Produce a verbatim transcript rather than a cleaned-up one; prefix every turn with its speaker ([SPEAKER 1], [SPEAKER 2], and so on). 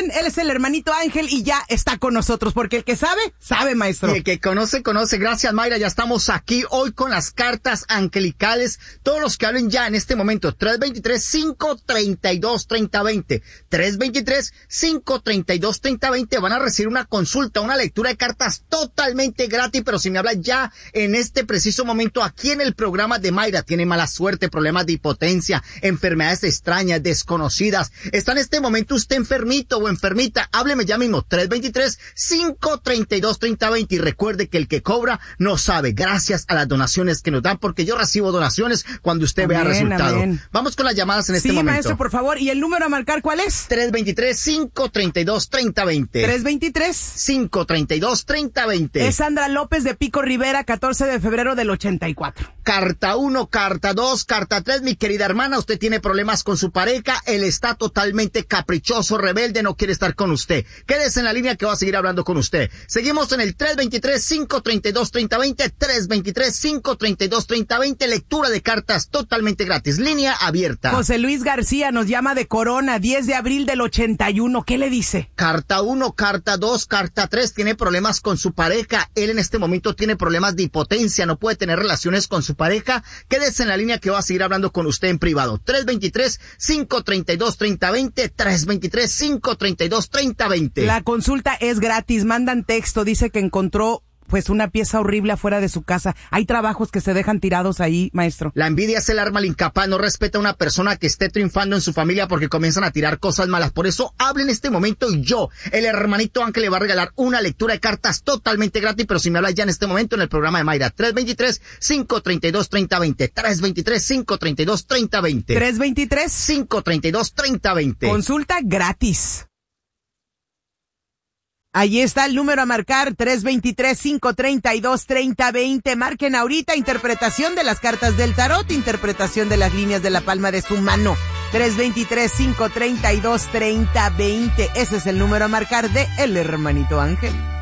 [SPEAKER 1] conocen, él es el hermanito Ángel y ya está con nosotros, porque el que sabe, sabe, maestro.
[SPEAKER 2] Y el que conoce, conoce. Gracias, Mayra. Ya estamos aquí hoy con las cartas angelicales. Todos los que hablen ya en este momento, tres dos tres, cinco tres dos, tres cero dos cero. tres dos tres, cinco tres dos, tres cero dos cero. Van a recibir una consulta, una lectura de cartas totalmente gratis, pero si me habla ya en este preciso momento aquí en el programa de Mayra, tiene mala suerte, problemas de impotencia, enfermedades extrañas, desconocidas. Está en este momento usted enfermito o enfermita, hábleme ya mismo, tres dos tres, cinco tres dos, tres cero dos cero. Y recuerde que el que cobra no sabe, gracias a las donaciones que nos dan, porque yo recibo donaciones cuando usted amén, vea resultado. Amén. Vamos con las llamadas en este
[SPEAKER 1] sí,
[SPEAKER 2] momento.
[SPEAKER 1] Sí, maestro, por favor. ¿Y el número a marcar cuál es?
[SPEAKER 2] tres dos tres, cinco tres dos, tres cero dos cero.
[SPEAKER 1] tres dos tres,
[SPEAKER 2] cinco tres dos, tres cero dos cero.
[SPEAKER 1] Es Sandra López de Pico Rivera, catorce de febrero del ochenta y cuatro.
[SPEAKER 2] Carta uno, carta dos, carta tres, mi querida hermana, usted tiene problemas con su pareja, él está totalmente caprichoso, rebelde, no quiere estar con usted. Quédese en la línea que va a seguir hablando con usted. Seguimos en el tres dos tres, cinco tres dos, tres cero dos cero, tres dos tres, cinco tres dos, tres cero dos cero, lectura de cartas totalmente gratis, línea abierta.
[SPEAKER 1] José Luis García nos llama de Corona, diez de abril del ochenta y uno, ¿qué le dice?
[SPEAKER 2] Carta uno, carta dos, carta tres, tiene problemas con su pareja, él en este momento tiene problemas de impotencia, no puede tener relaciones con su pareja. Quédese en la línea que va a seguir hablando con usted en privado. tres dos tres, cinco tres dos, tres cero dos cero, tres dos tres, cinco tres dos, tres cero dos cero.
[SPEAKER 1] La consulta es gratis, mandan texto, dice que encontró pues una pieza horrible afuera de su casa. Hay trabajos que se dejan tirados ahí, maestro.
[SPEAKER 2] La envidia es el arma al incapaz, no respeta a una persona que esté triunfando en su familia porque comienzan a tirar cosas malas. Por eso, hable en este momento y yo, el hermanito Ángel, le va a regalar una lectura de cartas totalmente gratis, pero si me habla ya en este momento en el programa de Mayra, tres dos tres, cinco tres dos, tres cero dos cero, tres dos tres, cinco tres dos, tres cero dos cero.
[SPEAKER 1] tres dos tres,
[SPEAKER 2] cinco tres dos, tres cero dos cero.
[SPEAKER 1] Consulta gratis. Ahí está el número a marcar, tres dos tres, cinco tres dos, tres cero dos cero. Marquen ahorita, interpretación de las cartas del tarot, interpretación de las líneas de la palma de su mano. tres dos tres, cinco tres dos, tres cero dos cero. Ese es el número a marcar de El Hermanito Ángel.